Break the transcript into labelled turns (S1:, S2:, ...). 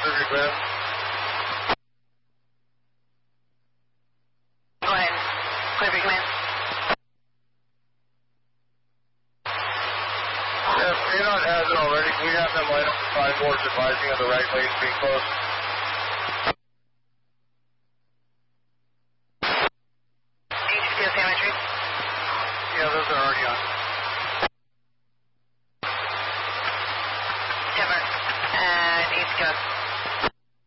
S1: Pacific Wind.
S2: Go ahead. Pacific Wind.
S1: Yes, ADOT has it already. We have them light up the signboards advising of the right lanes being closed.
S2: HQ telemetry.
S1: Yeah, those are already on.
S2: Timber. And East Coast.